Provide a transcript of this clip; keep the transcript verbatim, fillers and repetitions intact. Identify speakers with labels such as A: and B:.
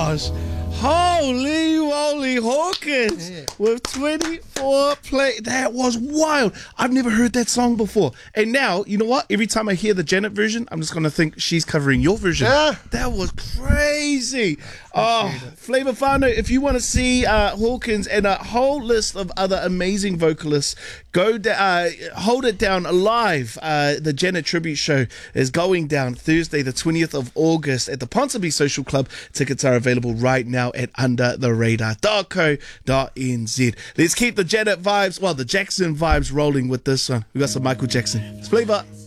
A: gosh. Holy moly, Hawkins yeah. with twenty-four play. That was wild. I've never heard that song before. And now, you know what? Every time I hear the Janet version, I'm just going to think she's covering your version.
B: Yeah.
A: That was crazy. Oh, Flavor Fano, if you want to see uh, Hawkins and a whole list of other amazing vocalists, go da- uh, hold it down live. Uh, the Janet Tribute Show is going down Thursday, the twentieth of August at the Ponsonby Social Club. Tickets are available right now at under the radar dot co dot n z. Let's keep the Janet vibes, well, the Jackson vibes rolling with this one. We got some Michael Jackson. It's Flavor.